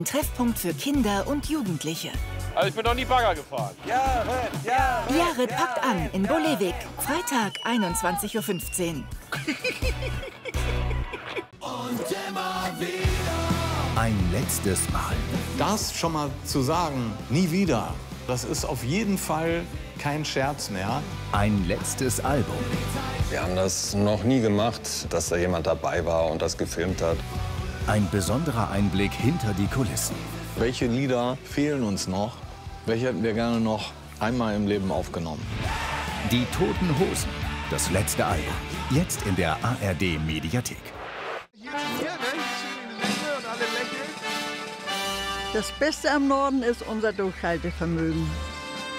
Treffpunkt für Kinder und Jugendliche. Also ich bin noch nie Bagger gefahren. Jared packt an in Bolewik. Freitag, 21:15 Uhr. Und immer wieder. Ein letztes Mal. Das schon mal zu sagen, nie wieder, das ist auf jeden Fall kein Scherz mehr. Ein letztes Album. Wir haben das noch nie gemacht, dass da jemand dabei war und das gefilmt hat. Ein besonderer Einblick hinter die Kulissen. Welche Lieder fehlen uns noch? Welche hätten wir gerne noch einmal im Leben aufgenommen? Die Toten Hosen, das letzte Album. Jetzt in der ARD-Mediathek. Das Beste am Norden ist unser Durchhaltevermögen.